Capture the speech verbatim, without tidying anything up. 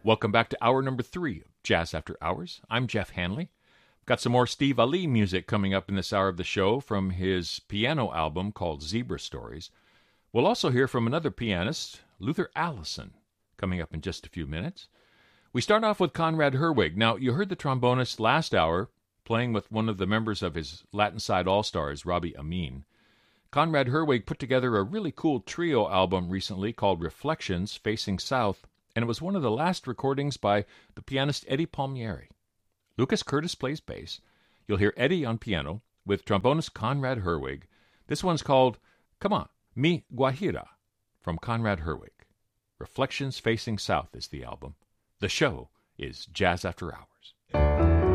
Welcome back to hour number three of Jazz After Hours. I'm Jeff Hanley. Got some more Steve Ali music coming up in this hour of the show from his piano album called Zebra Stories. We'll also hear from another pianist, Luther Allison, coming up in just a few minutes. We start off with Conrad Herwig. Now, you heard the trombonist last hour playing with one of the members of his Latin Side All-Stars, Robbie Amin. Conrad Herwig put together a really cool trio album recently called Reflections Facing South, and it was one of the last recordings by the pianist Eddie Palmieri. Lucas Curtis plays bass. You'll hear Eddie on piano with trombonist Conrad Herwig. This one's called, come on, Mi Guajira, from Conrad Herwig. Reflections Facing South is the album. The show is Jazz After Hours.